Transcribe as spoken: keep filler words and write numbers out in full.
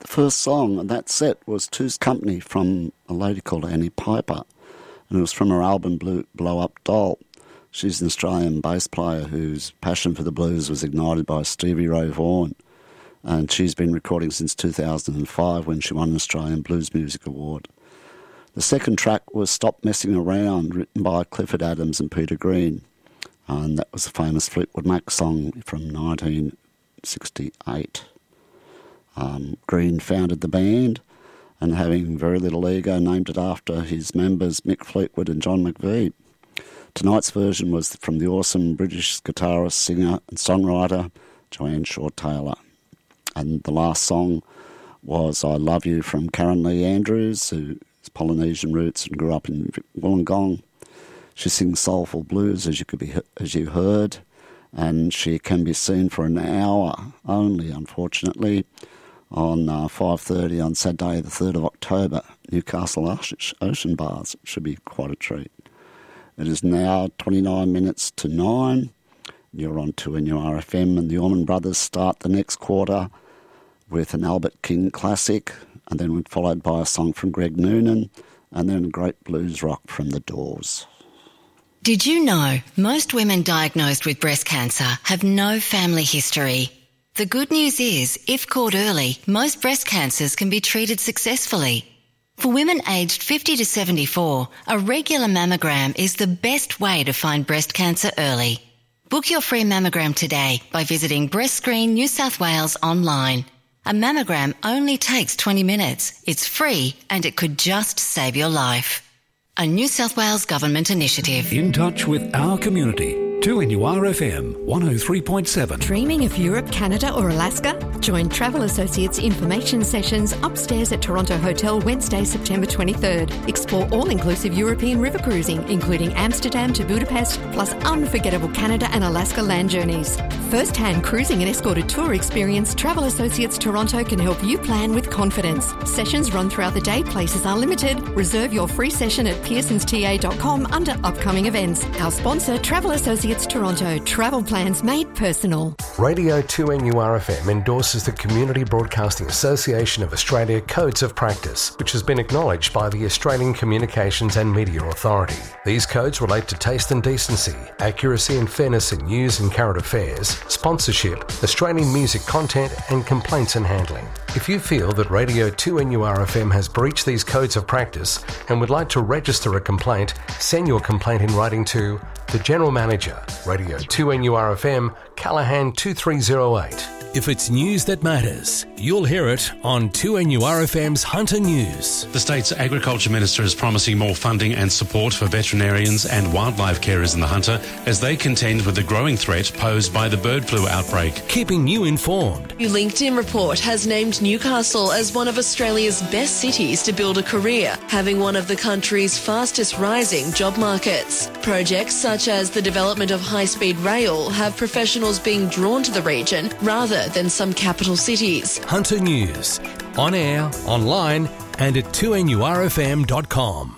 first song on that set was Two's Company from a lady called Annie Piper, and it was from her album Blue, Blow Up Doll. She's an Australian bass player whose passion for the blues was ignited by Stevie Ray Vaughan, and she's been recording since two thousand five when she won an Australian Blues Music Award. The second track was Stop Messing Around, written by Clifford Adams and Peter Green, and that was a famous Fleetwood Mac song from nineteen sixty-eight. Um, Green founded the band, and having very little ego, named it after his members Mick Fleetwood and John McVie. Tonight's version was from the awesome British guitarist, singer and songwriter Joanne Shaw Taylor. And the last song was I Love You from Karen Lee Andrews, who has Polynesian roots and grew up in Wollongong. She sings soulful blues, as you could be as you heard, and she can be seen for an hour only, unfortunately, on uh, five thirty on Saturday the third of October, Newcastle Ocean Bars. It should be quite a treat. It is now twenty-nine minutes to nine. You're on two N U R F M, and the Allman Brothers start the next quarter with an Albert King classic, and then followed by a song from Greg Noonan, and then a great blues rock from The Doors. Did you know most women diagnosed with breast cancer have no family history? The good news is, if caught early, most breast cancers can be treated successfully. For women aged fifty to seventy-four, a regular mammogram is the best way to find breast cancer early. Book your free mammogram today by visiting Breast Screen New South Wales online. A mammogram only takes twenty minutes. It's free and it could just save your life. A New South Wales Government initiative. In touch with our community. two N U R F M one oh three point seven. Dreaming of Europe, Canada or Alaska? Join Travel Associates information sessions upstairs at Toronto Hotel Wednesday, September twenty-third. Explore all-inclusive European river cruising, including Amsterdam to Budapest, plus unforgettable Canada and Alaska land journeys. First-hand cruising and escorted tour experience, Travel Associates Toronto can help you plan with confidence. Sessions run throughout the day, places are limited. Reserve your free session at pearsons t a dot com under upcoming events. Our sponsor, Travel Associates Toronto. Travel plans made personal. Radio two N U R F M endorses the Community Broadcasting Association of Australia Codes of Practice, which has been acknowledged by the Australian Communications and Media Authority. These codes relate to taste and decency, accuracy and fairness in news and current affairs, sponsorship, Australian music content and complaints and handling. If you feel that Radio two N U R F M has breached these codes of practice and would like to register a complaint, send your complaint in writing to the General Manager, Radio two N U R F M, Callahan two three zero eight. If it's news that matters, you'll hear it on two N U R F M's Hunter News. The state's Agriculture Minister is promising more funding and support for veterinarians and wildlife carers in the Hunter as they contend with the growing threat posed by the bird flu outbreak. Keeping you informed. New LinkedIn report has named Newcastle as one of Australia's best cities to build a career, having one of the country's fastest rising job markets. Projects such as the development of high-speed rail have professionals being drawn to the region rather than some capital cities. Hunter News, on air, online and at two N U R F M dot com.